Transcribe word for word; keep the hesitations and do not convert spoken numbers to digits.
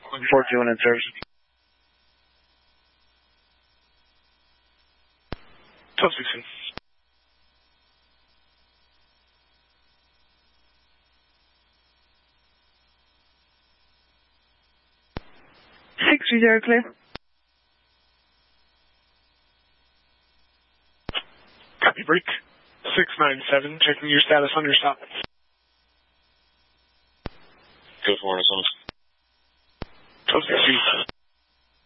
four two one in service. twelve sixteen. six three zero clear. Copy break. six nine seven, checking your status on your stop. Go for it, twelve sixteen.